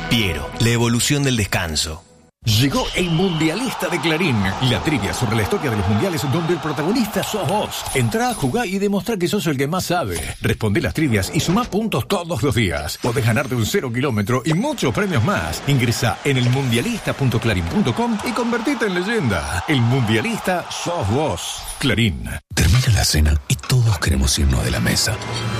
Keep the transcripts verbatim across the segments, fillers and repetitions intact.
Piero, la evolución del descanso. Llegó el Mundialista de Clarín, la trivia sobre la historia de los mundiales donde el protagonista sos vos. Entrá, jugá y demostrá que sos el que más sabe. Respondé las trivias y sumá puntos todos los días. Podés ganarte un cero kilómetro y muchos premios más. Ingresá en el mundialista punto clarín punto com y convertite en leyenda. El Mundialista sos vos. Clarín. Termina la cena y todos queremos irnos de la mesa.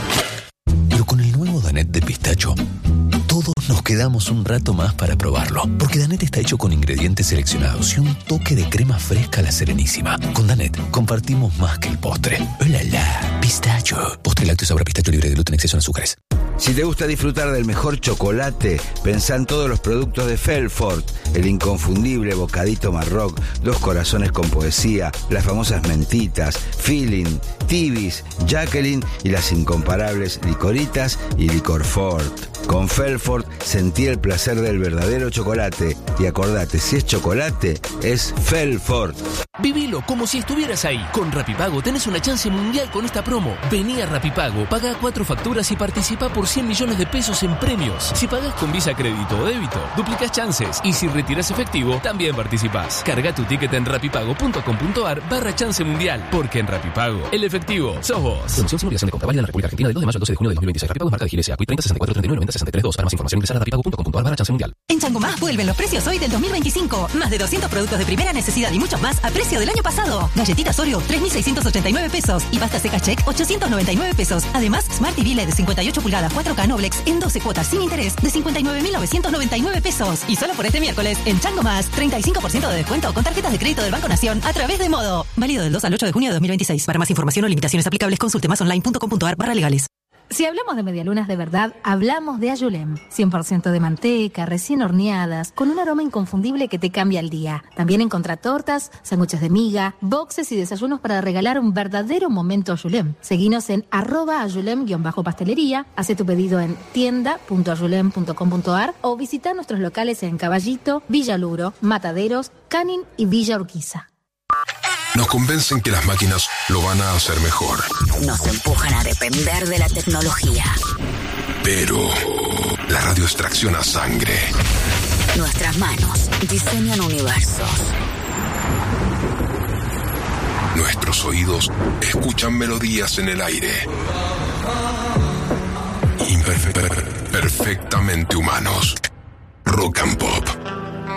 Pero con el nuevo Danette de pistacho, todos nos quedamos un rato más para probarlo. Porque Danette está hecho con ingredientes seleccionados y un toque de crema fresca a la Serenísima. Con Danette compartimos más que el postre. ¡Hola, la! Pistacho. Postre lácteo sabor a pistacho libre de gluten, exceso en azúcares. Si te gusta disfrutar del mejor chocolate, pensá en todos los productos de Felfort. El inconfundible bocadito Marroc, dos corazones con poesía, las famosas mentitas, Feeling, Tibis, Jacqueline y las incomparables licoritas y Licorfort. Con Felfort sentí el placer del verdadero chocolate. Y acordate, si es chocolate, es Felfort. Vivilo como si estuvieras ahí. Con Rapipago tenés una chance mundial con esta promo. Vení a Rapipago, paga cuatro facturas y participa por cien millones de pesos en premios. Si pagás con Visa, crédito o débito, duplicás chances. Y si retirás efectivo, también participás. Carga tu ticket en rapipago punto com punto ar barra chance mundial. Porque en Rapipago, el efectivo sos vos. Promoción simulación de compra válida en la República Argentina del dos de mayo al doce de junio de dos mil veintiséis. Rapipago es marca de Giles A Q I treinta sesenta y cuatro treinta y nueve noventa sesenta y tres dos. Para más información ingresar a rapipago punto com punto ar barra chance mundial. En Changomás vuelven los precios hoy del dos mil veinticinco. Más de doscientos productos de primera necesidad y muchos más a precio del año pasado. Galletitas Oreo, tres mil seiscientos ochenta y nueve pesos. Y pasta seca Check, ochocientos noventa y nueve pesos. Además, Smart T V L E D de cincuenta y ocho pulgadas cuatro K Noblex en doce cuotas sin interés de cincuenta y nueve mil novecientos noventa y nueve pesos. Y solo por este miércoles, en Changomás, treinta y cinco por ciento de descuento con tarjetas de crédito del Banco Nación a través de Modo. Válido del dos al ocho de junio de dos mil veintiséis. Para más información o limitaciones aplicables, consulte más online punto com punto ar barra legales. Si hablamos de medialunas de verdad, hablamos de Ayulem. cien por ciento de manteca, recién horneadas, con un aroma inconfundible que te cambia el día. También encontrá tortas, sándwiches de miga, boxes y desayunos para regalar un verdadero momento Ayulem. Seguinos en arroba ayulem-pastelería, hace tu pedido en tienda punto ayulem punto com punto ar o visita nuestros locales en Caballito, Villa Luro, Mataderos, Canin y Villa Urquiza. Nos convencen que las máquinas lo van a hacer mejor. Nos empujan a depender de la tecnología. Pero la radio extracciona sangre. Nuestras manos diseñan universos. Nuestros oídos escuchan melodías en el aire. Imperfe- perfectamente humanos. Rock and Pop.